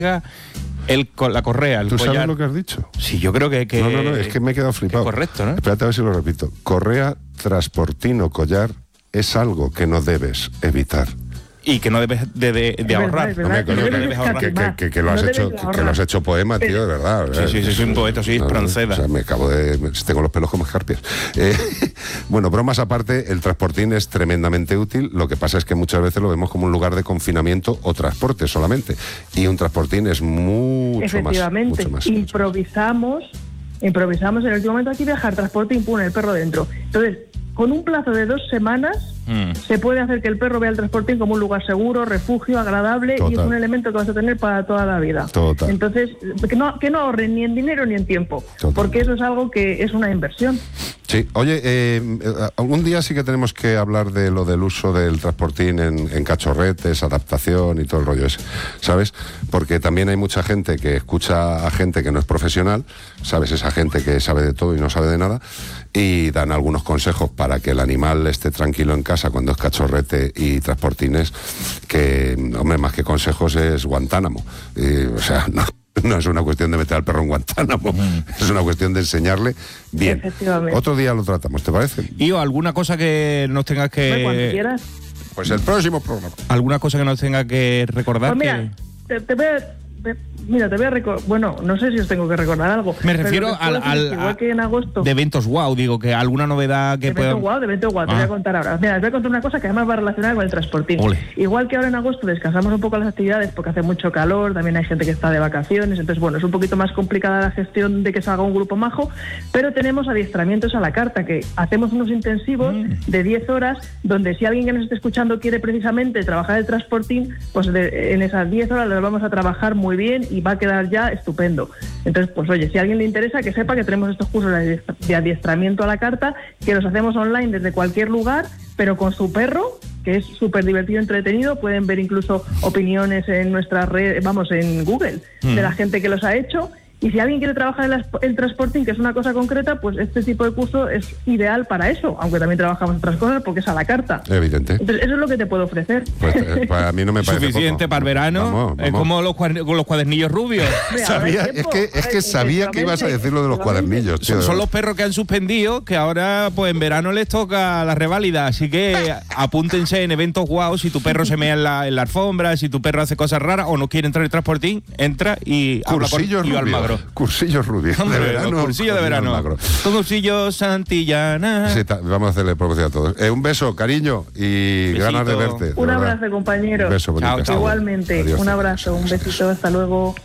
la correa, el ¿Tú collar. sabes lo que has dicho? Sí, yo creo que No, es que me he quedado flipado. Correcto, ¿no? Espérate a ver si lo repito. Correa, transportín o collar es algo que no debes evitar. Y que no debes de ahorrar. Hombre, coño, que lo has hecho poema, tío, de verdad. Sí, soy un poeta, soy Espronceda. O sea, tengo los pelos como escarpias. Bueno, bromas aparte, el transportín es tremendamente útil. Lo que pasa es que muchas veces lo vemos como un lugar de confinamiento o transporte solamente. Y un transportín es mucho Efectivamente, más. Improvisamos en el último momento, aquí dejar transportín, pone el perro dentro. Entonces, con un plazo de 2 semanas se puede hacer que el perro vea el transportín como un lugar seguro, refugio, agradable. Total. Y es un elemento que vas a tener para toda la vida. Total. Entonces, que no ahorren ni en dinero ni en tiempo. Total. Porque eso es algo que es una inversión. Sí, oye, un día sí que tenemos que hablar de lo del uso del transportín en cachorretes, adaptación y todo el rollo ese, ¿sabes? Porque también hay mucha gente que escucha a gente que no es profesional, ¿sabes? Esa gente que sabe de todo y no sabe de nada, y dan algunos consejos para que el animal esté tranquilo en casa cuando es cachorrete y transportines, que, hombre, más que consejos es Guantánamo. O sea, no es una cuestión de meter al perro en Guantánamo, es una cuestión de enseñarle bien. Otro día lo tratamos, ¿te parece? Y alguna cosa que nos tengas que... Cuando quieras. Pues el próximo programa. ¿Alguna cosa que nos tenga que recordar? Pues mira, te voy a recordar... Bueno, no sé si os tengo que recordar algo. Me refiero igual que en agosto... De eventos wow, digo, que alguna novedad que pueda... De eventos wow, te voy a contar ahora. Mira, os voy a contar una cosa que además va relacionada con el transportín. Ole. Igual que ahora en agosto descansamos un poco las actividades porque hace mucho calor, también hay gente que está de vacaciones, entonces bueno, es un poquito más complicada la gestión de que salga un grupo majo, pero tenemos adiestramientos a la carta, que hacemos unos intensivos de 10 horas, donde si alguien que nos esté escuchando quiere precisamente trabajar el transportín, pues en esas 10 horas lo vamos a trabajar muy bien y va a quedar ya estupendo. Entonces, pues oye, si a alguien le interesa, que sepa que tenemos estos cursos de adiestramiento a la carta, que los hacemos online desde cualquier lugar, pero con su perro, que es súper divertido y entretenido. Pueden ver incluso opiniones en nuestras redes, en Google, de la gente que los ha hecho. Y si alguien quiere trabajar el transporting, que es una cosa concreta, pues este tipo de curso es ideal para eso, aunque también trabajamos otras cosas porque es a la carta. Evidente. Entonces, eso es lo que te puedo ofrecer. Pues para mí no me parece suficiente poco. para el verano. Vamos. Es como los cuadernillos rubios. Sabía que ibas a decir lo de los cuadernillos, tío. Son los perros que han suspendido, que ahora pues en verano les toca la reválida, así que apúntense en eventos guau. Si tu perro se mea en la alfombra, si tu perro hace cosas raras o no quiere entrar en el transportín, entra y habla con Io Almagro. Cursillos rubios. Hombre, de verano. Cursillo de verano. Con Cursillo Santillana. Sí, vamos a hacerle promoción a todos. Un beso, cariño, y besito. Ganas de verte. Un abrazo, compañeros. Un beso, chao. Igualmente. Adiós. Un abrazo, un besito, hasta luego.